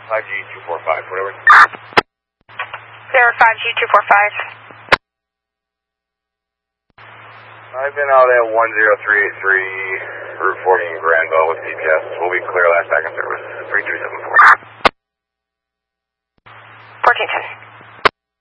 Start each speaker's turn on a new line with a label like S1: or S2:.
S1: 5G245, whatever.
S2: 05G245.
S1: I've been out at 10383, Route 40 in Granville with CPS. We'll be clear last back in service. 3274.
S2: 1410.